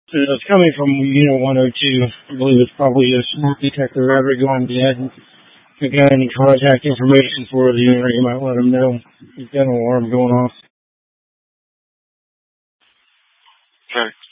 It's coming from Unit 102. I believe it's probably a smoke detector ever going dead. If you got any contact information for the unit, you might let them know. You've got an alarm going off. Okay.